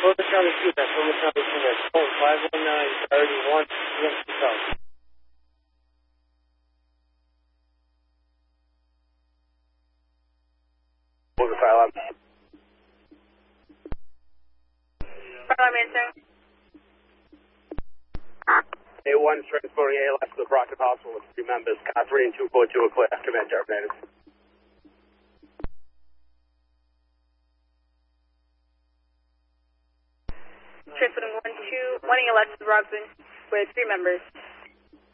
Fulton County 2, that's Fulton County 2, that's phone 519-31, South. Fulton Fire Alarm. Fire alarm answering. A1 transporting ALS to the Brockton Hospital with 3 members. Car 3 and 242 are clear. Command terminated. Transporting 1 ALS to Brockton with 3 members.